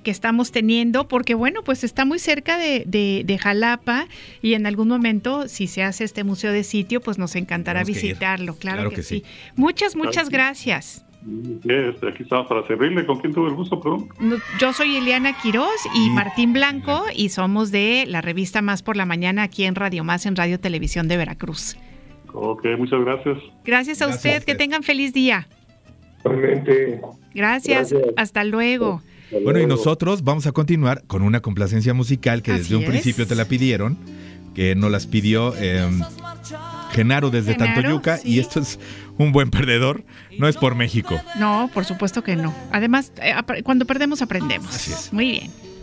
que estamos teniendo, porque bueno, pues está muy cerca de Jalapa y en algún momento, si se hace este museo de sitio, pues nos encantará visitarlo, claro que sí. Muchas gracias. Aquí estamos para servirle. ¿Con quién tuve el gusto, perdón? Yo soy Eliana Quirós y Martín Blanco, y somos de la revista Más por la Mañana aquí en Radio Más, en Radio Televisión de Veracruz. Ok, muchas gracias. Gracias a usted, que tengan feliz día. Realmente. Gracias, hasta luego. Bueno, y nosotros vamos a continuar con una complacencia musical que desde un principio te la pidieron, que nos las pidió Genaro desde Tantoyuca, sí. Y esto es un buen perdedor, no es por México. No, por supuesto que no. Además, cuando perdemos aprendemos. Así es. Muy bien.